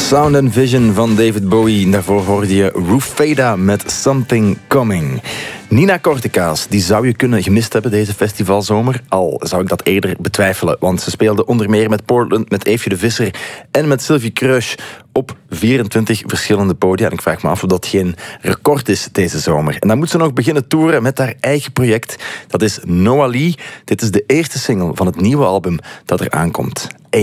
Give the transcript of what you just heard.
Sound and Vision van David Bowie. Daarvoor hoorde je Rufeda met Something Coming. Nina Cortecaas, die zou je kunnen gemist hebben deze festivalzomer. Al zou ik dat eerder betwijfelen. Want ze speelde onder meer met Portland, met Eefje de Visser en met Sylvie Kreusch op 24 verschillende podia. En ik vraag me af of dat geen record is deze zomer. En dan moet ze nog beginnen toeren met haar eigen project. Dat is Noah Lee. Dit is de eerste single van het nieuwe album dat er aankomt.